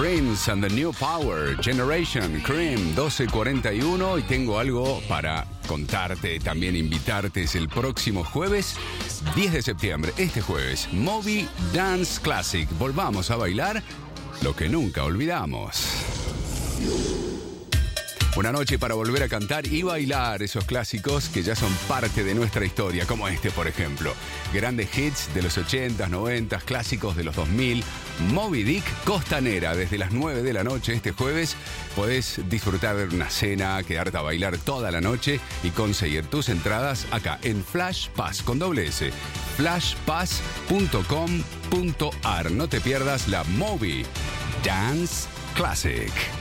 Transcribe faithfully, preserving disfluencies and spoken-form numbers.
Prince and the New Power Generation Cream, doce cuarenta y uno, y tengo algo para contarte, también invitarte. Es el próximo jueves diez de septiembre, este jueves, Moby Dance Classic. Volvamos a bailar lo que nunca olvidamos. Una noche para volver a cantar y bailar esos clásicos que ya son parte de nuestra historia, como este, por ejemplo. Grandes hits de los ochentas, noventas, clásicos de los dos mil. Moby Dick Costanera, desde las nueve de la noche este jueves. Podés disfrutar de una cena, quedarte a bailar toda la noche y conseguir tus entradas acá en Flash Pass, con doble S. flash pass punto com punto ar. No te pierdas la Moby Dance Classic.